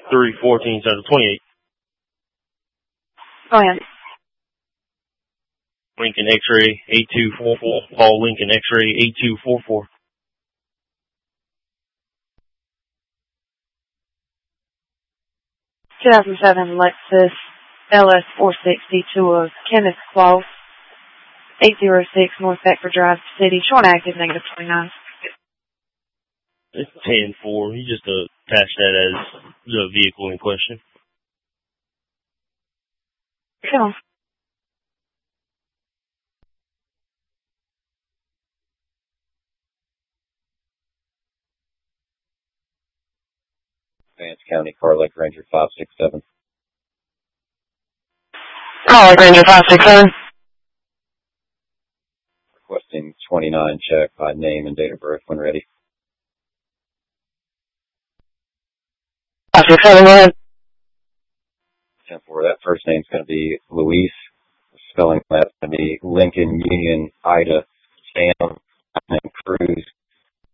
314 Central 28. Go ahead. Lincoln X-ray 8244. Paul Lincoln X-ray 8244. (2007) Lexus LS 462 of Kenneth Clough, 806 North Beckford Drive, City, showing active, -29. It's 10-4. You just attach that as the vehicle in question. Come on. Vance County, Car Lake Ranger 567. Car Lake Ranger 567. Requesting 29 check by name and date of birth when ready. 567, go ahead. 10-4, that first name's going to be Luis. Spelling that's going to be Lincoln Union Ida Sam and Cruz